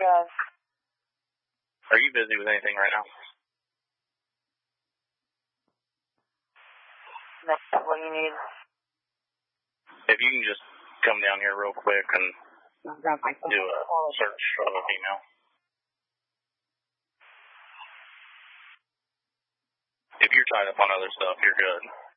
Yes. Are you busy with anything right now? That's what you need. If you can just come down here real quick and I'll grab my phone. do a search of a female. If you're tied up on other stuff, you're good.